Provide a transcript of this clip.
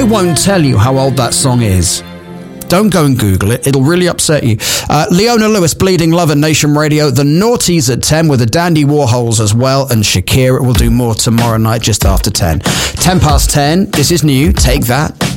I won't tell you how old that song is. Don't go and Google it. It'll really upset you. Leona Lewis, Bleeding Love at Nation Radio. The Naughties at 10 with the Dandy Warhols as well. And Shakira will do more tomorrow night just after 10. 10 past 10. This is new. Take that.